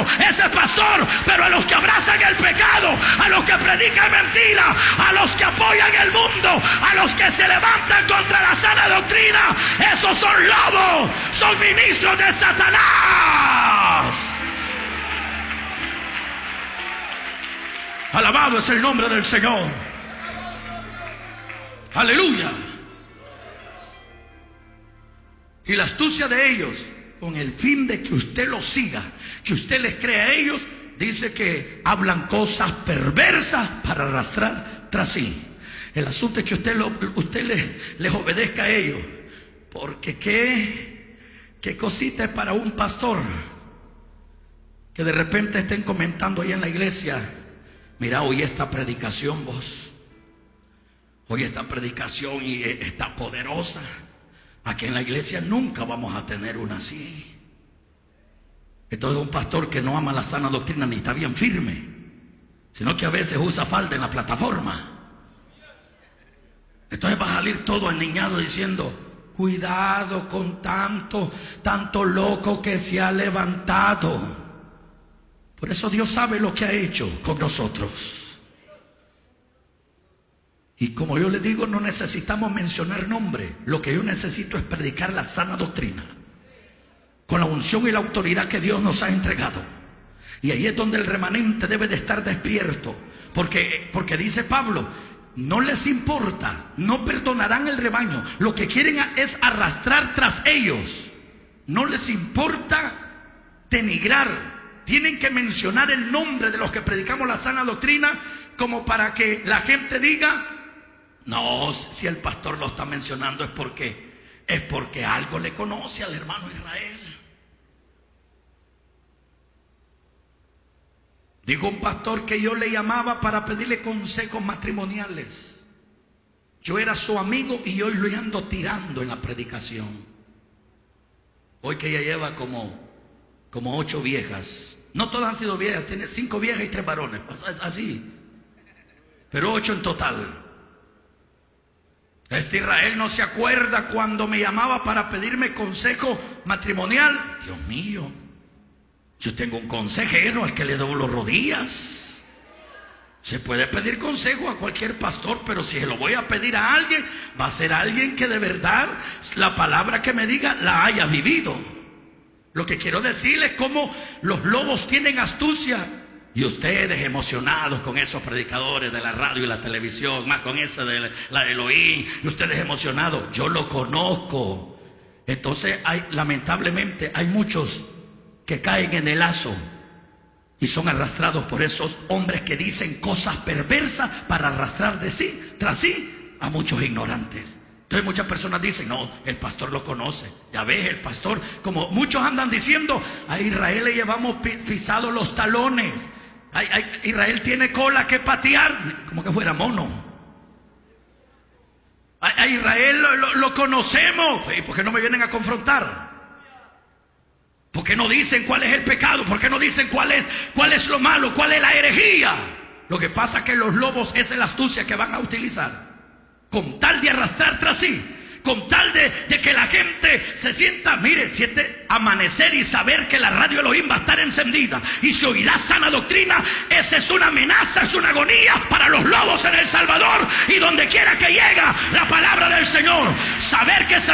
ese pastor, pero a los que abrazan el pecado, a los que predican mentira, a los que apoyan el mundo, a los que se levantan contra la sana doctrina, esos son lobos, son ministros de Satanás. Alabado es el nombre del Señor. Aleluya. Y la astucia de ellos, con el fin de que usted los siga, que usted les crea a ellos, dice que hablan cosas perversas para arrastrar tras sí. El asunto es que usted les obedezca a ellos, porque qué cosita es para un pastor que de repente estén comentando ahí en la iglesia: mira, hoy esta predicación, vos, hoy esta predicación y está poderosa. Aquí en la iglesia nunca vamos a tener una así. Entonces un pastor que no ama la sana doctrina ni está bien firme, sino que a veces usa falda en la plataforma. Entonces va a salir todo aniñado diciendo: cuidado con tanto loco que se ha levantado. Por eso Dios sabe lo que ha hecho con nosotros. Y como yo les digo, no necesitamos mencionar nombre. Lo que yo necesito es predicar la sana doctrina, con la unción y la autoridad que Dios nos ha entregado. Y ahí es donde el remanente debe de estar despierto. Porque dice Pablo: no les importa, no perdonarán el rebaño. Lo que quieren es arrastrar tras ellos. No les importa denigrar. Tienen que mencionar el nombre de los que predicamos la sana doctrina, como para que la gente diga: no, si el pastor lo está mencionando es porque algo le conoce al hermano Israel. Dijo un pastor que yo le llamaba para pedirle consejos matrimoniales. Yo era su amigo y yo lo ando tirando en la predicación. Hoy que ella lleva como 8 viejas. No todas han sido viejas, tiene 5 viejas y 3 varones. Así. Pero 8 en total. Este Israel no se acuerda cuando me llamaba para pedirme consejo matrimonial. Dios mío, yo tengo un consejero al que le doblo rodillas. Se puede pedir consejo a cualquier pastor, pero si se lo voy a pedir a alguien, va a ser alguien que de verdad la palabra que me diga la haya vivido. Lo que quiero decirles es cómo los lobos tienen astucia. Y ustedes emocionados con esos predicadores de la radio y la televisión, más con ese de la Elohim, y ustedes emocionados, yo lo conozco. Entonces lamentablemente hay muchos que caen en el lazo y son arrastrados por esos hombres que dicen cosas perversas para arrastrar tras sí a muchos ignorantes. Entonces muchas personas dicen: no, el pastor lo conoce. Ya ves, el pastor, como muchos andan diciendo, a Israel le llevamos pisados los talones. Israel tiene cola que patear, como que fuera mono. A Israel lo conocemos. ¿Y por qué no me vienen a confrontar? ¿Por qué no dicen cuál es el pecado? ¿Por qué no dicen cuál es lo malo? ¿Cuál es la herejía? Lo que pasa es que los lobos, esa es la astucia que van a utilizar, con tal de arrastrar tras sí, con tal de que la gente se sienta. Mire, si amanecer y saber que la radio Elohim va a estar encendida y se oirá sana doctrina, esa es una amenaza, es una agonía para los lobos en El Salvador y donde quiera que llega la palabra del Señor. Saber que se